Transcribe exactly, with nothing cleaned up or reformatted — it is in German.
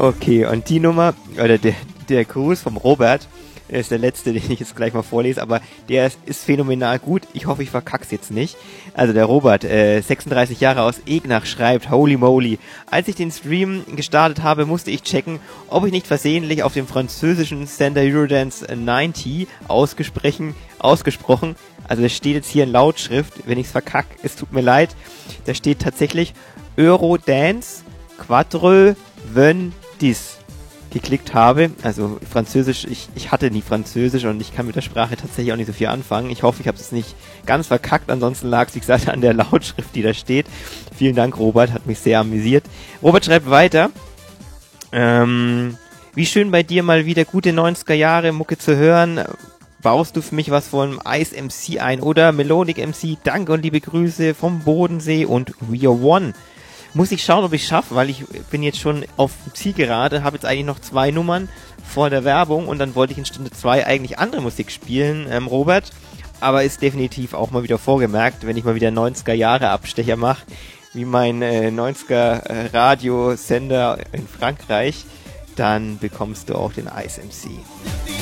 Okay, und die Nummer, oder der, der Gruß vom Robert, ist der letzte, den ich jetzt gleich mal vorlese, aber der ist, ist phänomenal gut. Ich hoffe, ich verkack's jetzt nicht. Also der Robert, äh, sechsunddreißig Jahre aus Egnach, schreibt, holy moly. Als ich den Stream gestartet habe, musste ich checken, ob ich nicht versehentlich auf dem französischen Sender Eurodance neunzig ausgesprochen, ausgesprochen, also das steht jetzt hier in Lautschrift, wenn ich's verkack, es tut mir leid, da steht tatsächlich Eurodance Quatre Vingt geklickt habe, also Französisch, ich, ich hatte nie Französisch und ich kann mit der Sprache tatsächlich auch nicht so viel anfangen. Ich hoffe, ich habe es nicht ganz verkackt, ansonsten lag es, wie gesagt, an der Lautschrift, die da steht. Vielen Dank, Robert, hat mich sehr amüsiert. Robert schreibt weiter, ähm, wie schön bei dir mal wieder gute neunziger Jahre Mucke zu hören. Baust du für mich was von Ice M C ein oder Melodic M C? Danke und liebe Grüße vom Bodensee und We Are One. Muss ich schauen, ob ich schaffe, weil ich bin jetzt schon auf Zielgerade, habe jetzt eigentlich noch zwei Nummern vor der Werbung und dann wollte ich in Stunde zwei eigentlich andere Musik spielen, ähm, Robert, aber ist definitiv auch mal wieder vorgemerkt, wenn ich mal wieder neunziger Jahre Abstecher mache, wie mein äh, neunziger äh, Radiosender in Frankreich, dann bekommst du auch den Ice M C.